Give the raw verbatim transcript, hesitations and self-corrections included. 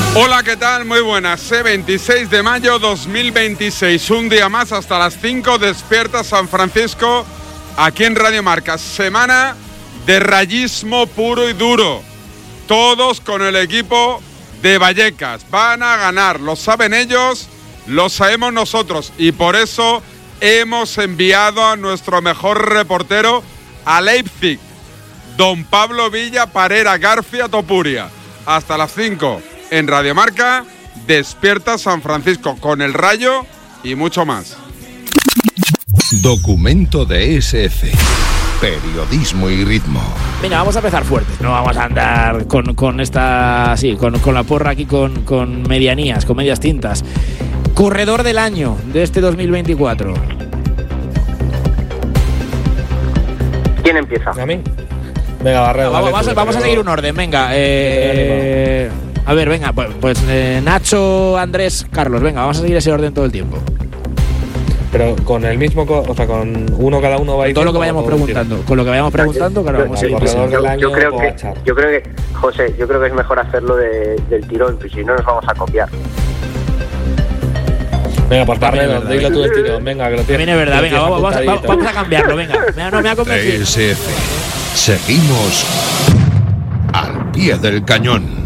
Hola, ¿qué tal? Muy buenas. ¿eh? veintiséis de mayo dos mil veintiséis. Un día más hasta las cinco. Despierta San Francisco aquí en Radio Marca. Semana de rayismo puro y duro. Todos con el equipo de Vallecas. Van a ganar. Lo saben ellos, lo sabemos nosotros. Y por eso hemos enviado a nuestro mejor reportero a Leipzig, don Pablo Villa Parera García Topuria. Hasta las cinco. En Radio Marca, Despierta San Francisco con el Rayo y mucho más. Documento de S F. Periodismo y ritmo. Venga, vamos a empezar fuertes. No vamos a andar con, con esta... Sí, con, con la porra aquí con, con medianías, con medias tintas. Corredor del año de este dos mil veinticuatro. ¿Quién empieza? ¿A mí? Venga, Barredo. Vamos, vamos, vamos a seguir un orden, venga. Eh... A ver, venga, pues, pues eh, Nacho, Andrés, Carlos, venga, vamos a seguir ese orden todo el tiempo. Pero con el mismo, o sea, con uno cada uno va a ir. Todo lo que vayamos preguntando, con lo que vayamos preguntando, claro, vamos a ir. Yo, yo creo que, yo creo que, José, yo creo que es mejor hacerlo de, del tirón, pues si no nos vamos a copiar. Venga, pues Barredo, dilo tú del tirón, venga, que lo tienes. También es verdad, venga, vamos, vamos, a, vamos a cambiarlo, venga. Me, no me ha convencido. S F. Seguimos al pie del cañón.